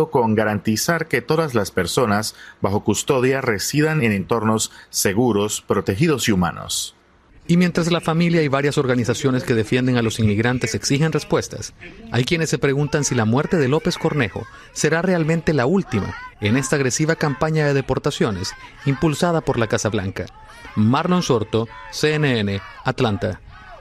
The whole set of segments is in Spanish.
comprometido con garantizar que todas las personas bajo custodia residan en entornos seguros, protegidos y humanos. Y mientras la familia y varias organizaciones que defienden a los inmigrantes exigen respuestas, hay quienes se preguntan si la muerte de López Cornejo será realmente la última en esta agresiva campaña de deportaciones impulsada por la Casa Blanca. Marlon Sorto, CNN, Atlanta.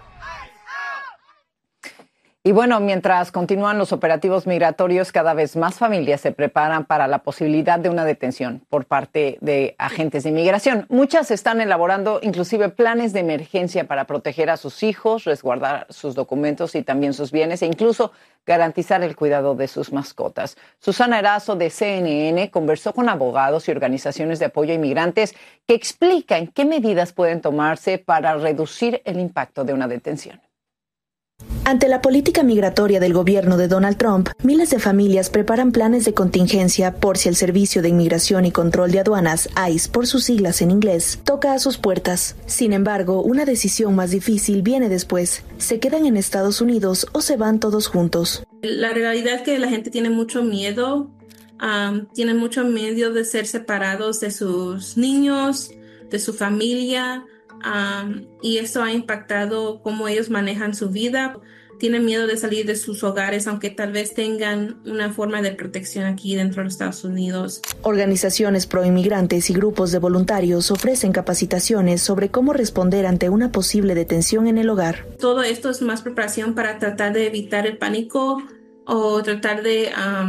Y bueno, mientras continúan los operativos migratorios, cada vez más familias se preparan para la posibilidad de una detención por parte de agentes de inmigración. Muchas están elaborando inclusive planes de emergencia para proteger a sus hijos, resguardar sus documentos y también sus bienes e incluso garantizar el cuidado de sus mascotas. Susana Erazo de CNN conversó con abogados y organizaciones de apoyo a inmigrantes que explican qué medidas pueden tomarse para reducir el impacto de una detención. Ante la política migratoria del gobierno de Donald Trump, miles de familias preparan planes de contingencia por si el Servicio de Inmigración y Control de Aduanas, ICE por sus siglas en inglés, toca a sus puertas. Sin embargo, una decisión más difícil viene después. ¿Se quedan en Estados Unidos o se van todos juntos? La realidad es que la gente tiene mucho miedo. Tienen mucho miedo de ser separados de sus niños, de su familia. Y esto ha impactado cómo ellos manejan su vida. Tienen miedo de salir de sus hogares, aunque tal vez tengan una forma de protección aquí dentro de los Estados Unidos. Organizaciones proinmigrantes y grupos de voluntarios ofrecen capacitaciones sobre cómo responder ante una posible detención en el hogar. Todo esto es más preparación para tratar de evitar el pánico o tratar de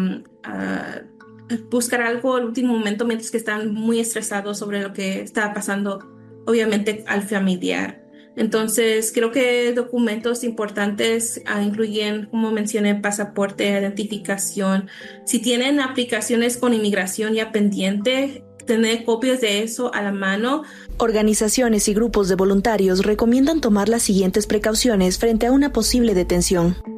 buscar algo al último momento mientras que están muy estresados sobre lo que está pasando, obviamente, al familiar. Entonces, creo que documentos importantes incluyen, como mencioné, pasaporte, identificación. Si tienen aplicaciones con inmigración ya pendiente, tener copias de eso a la mano. Organizaciones y grupos de voluntarios recomiendan tomar las siguientes precauciones frente a una posible detención.